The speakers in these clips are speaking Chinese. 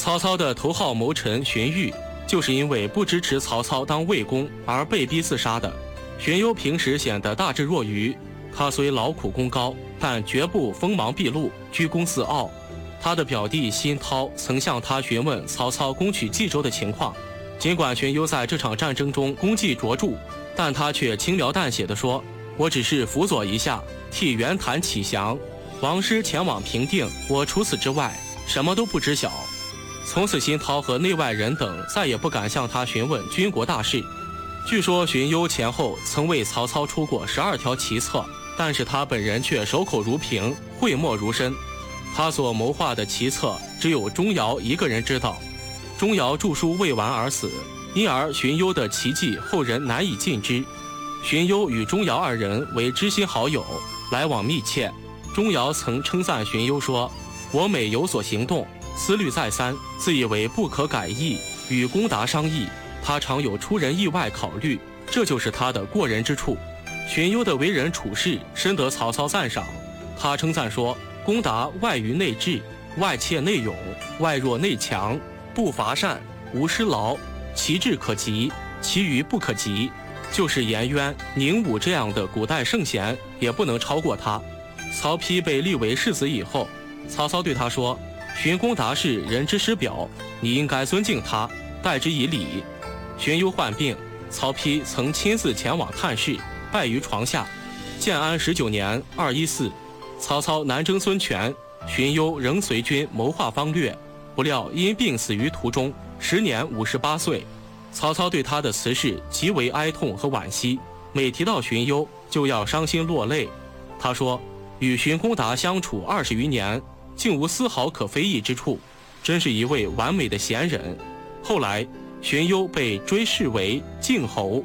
曹操的头号谋臣荀彧，就是因为不支持曹操当魏公而被逼自杀的。荀攸平时显得大智若愚，他虽劳苦功高，但绝不锋芒毕露、居功自傲。他的表弟辛涛曾向他询问曹操攻取冀州的情况，尽管荀攸在这场战争中功绩卓著，但他却轻描淡写地说：“我只是辅佐一下，替袁谭启降，王师前往平定，我除此之外什么都不知晓。”从此辛涛和内外人等再也不敢向他询问军国大事。据说荀攸前后曾为曹操出过12条奇策，但是他本人却守口如瓶，讳莫如深。他所谋划的奇策只有钟繇一个人知道。钟繇著书未完而死，因而荀攸的奇计后人难以尽知。荀攸与钟繇二人为知心好友，来往密切。钟繇曾称赞荀攸说：“我每有所行动，思虑再三，自以为不可改易，与公达商议，他常有出人意外考虑，这就是他的过人之处。”荀攸的为人处事深得曹操赞赏，他称赞说：“公达外于内智，外切内勇，外弱内强，不伐善，无失劳，其志可及，其余不可及。”就是颜渊、宁武这样的古代圣贤也不能超过他。曹丕被立为世子以后，曹操对他说：“荀公达是人之师表，你应该尊敬他，待之以礼。”荀攸患病，曹丕曾亲自前往探视，拜于床下。建安19年214，曹操南征孙权，荀攸仍随军谋划方略，不料因病死于途中，时年58岁。曹操对他的辞世极为哀痛和惋惜，每提到荀攸就要伤心落泪。他说：“与荀公达相处20余年，竟无丝毫可非议之处，真是一位完美的贤人。”后来荀攸被追谥为靖侯。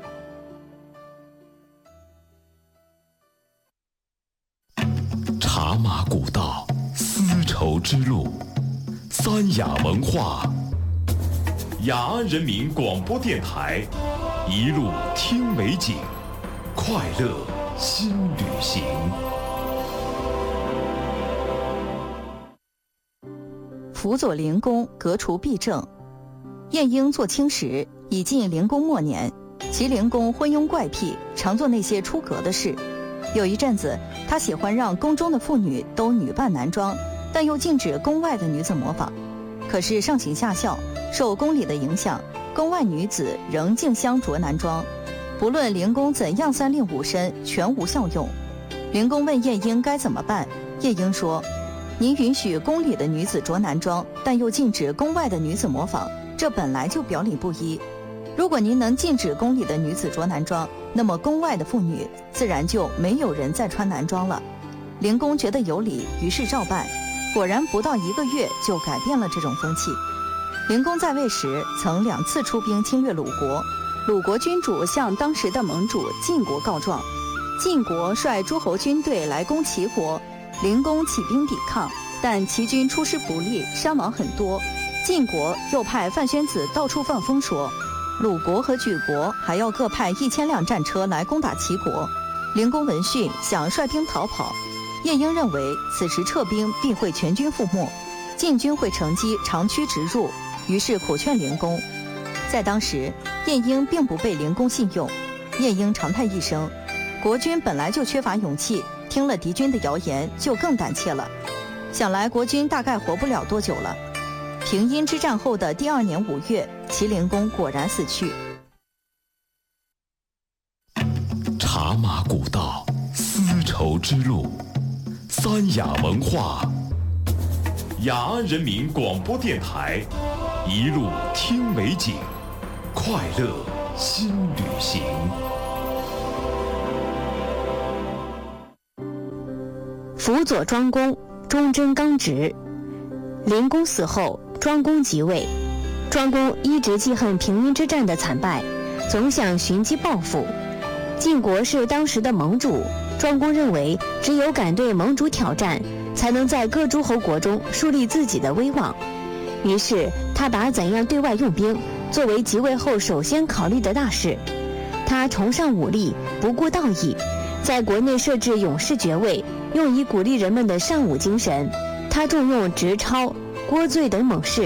茶马古道，丝绸之路，三雅文化。雅安人民广播电台，一路听美景，快乐新旅行。 辅佐灵公，革除弊政。晏婴做卿时，已近灵公末年，其灵公昏庸怪癖，常做那些出格的事。有一阵子，他喜欢让宫中的妇女都女扮男装，但又禁止宫外的女子模仿。可是上行下效，受宫里的影响，宫外女子仍竞相着男装，不论灵公怎样三令五申，全无效用。灵公问晏婴该怎么办，晏婴说：“您允许宫里的女子着男装，但又禁止宫外的女子模仿，这本来就表里不一。如果您能禁止宫里的女子着男装，那么宫外的妇女自然就没有人再穿男装了。”灵公觉得有理，于是照办。果然不到1个月就改变了这种风气。灵公在位时曾2次出兵侵略鲁国，鲁国君主向当时的盟主晋国告状，晋国率诸侯军队来攻齐国，灵公起兵抵抗，但齐军出师不利，伤亡很多。晋国又派范宣子到处放风说，鲁国和莒国还要各派1000辆战车来攻打齐国。灵公闻讯，想率兵逃跑。晏婴认为此时撤兵必会全军覆没，晋军会乘机长驱直入，于是苦劝灵公。在当时，晏婴并不被灵公信用。晏婴长叹一声，国军本来就缺乏勇气，听了敌军的谣言就更胆怯了。想来国军大概活不了多久了。平阴之战后的第2年5月，齐灵公果然死去。 茶马古道，丝绸之路，三雅文化。雅安人民广播电台，一路听美景，快乐新旅行。 辅佐庄公，忠贞刚直。灵公死后，庄公即位。庄公一直记恨平阴之战的惨败，总想寻机报复。晋国是当时的盟主，庄公认为只有敢对盟主挑战，才能在各诸侯国中树立自己的威望。于是他把怎样对外用兵作为即位后首先考虑的大事。他崇尚武力，不顾道义，在国内设置勇士爵位，用以鼓励人们的尚武精神。他重用职超、郭罪等猛士，